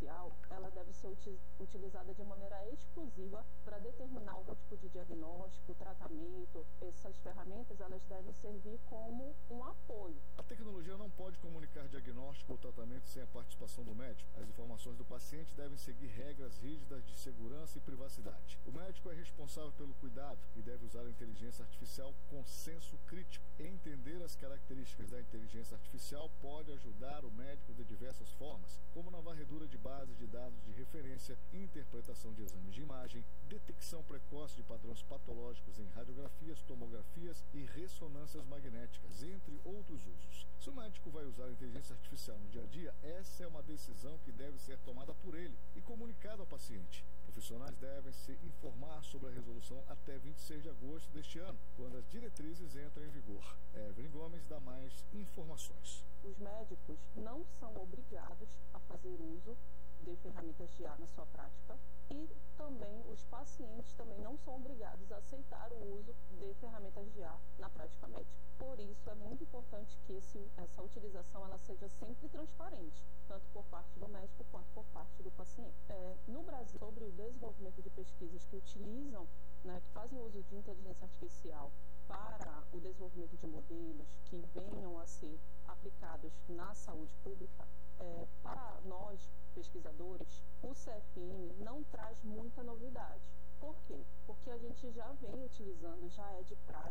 artificial, ela deve ser utilizada de maneira exclusiva para determinar algum tipo de diagnóstico, tratamento. Essas ferramentas, elas devem servir como um apoio. A tecnologia não pode comunicar diagnóstico ou tratamento sem a participação do médico. As informações do paciente devem seguir regras rígidas de segurança e privacidade. O médico é responsável pelo cuidado e deve usar a inteligência artificial com senso crítico. Entender as características da inteligência artificial pode ajudar o médico de diversas formas, como na varredura de bases de dados de referência, interpretação de exames de imagem, detecção precoce de padrões patológicos em radiografias, tomografias e ressonâncias magnéticas, entre outros usos. Se o médico vai usar a inteligência artificial no dia a dia, essa é uma decisão que deve ser tomada por ele e comunicada ao paciente. Profissionais devem se informar sobre a resolução até 26 de agosto deste ano, quando as diretrizes entram em vigor. Evelyn Gomes dá mais informações. Os médicos não são obrigados a fazer uso de ferramentas de IA na sua prática e também os pacientes também não são obrigados a aceitar o uso de ferramentas de IA na prática médica. Por isso, é muito importante que essa utilização ela seja sempre transparente, tanto por parte do médico quanto por parte do paciente. No Brasil, sobre o desenvolvimento de pesquisas que utilizam, que fazem uso de inteligência artificial para o desenvolvimento de modelos que venham a ser aplicados na saúde pública, para nós, pesquisadores, o CFM não traz muita novidade. Por quê? Porque a gente já vem utilizando, já é de prática,